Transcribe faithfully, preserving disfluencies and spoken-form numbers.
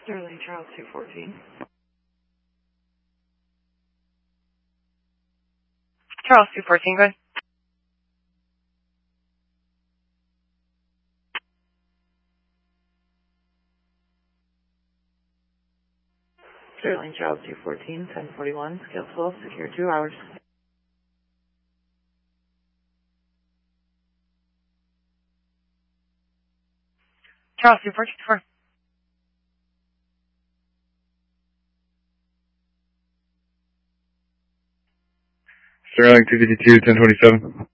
Sterling Charles two fourteen. Charles two fourteen, go ahead. Sterling Charles two fourteen, ten forty-one, scale full, secure two hours. Charles two fourteen, four. Sterling two fifty-two, ten twenty-seven.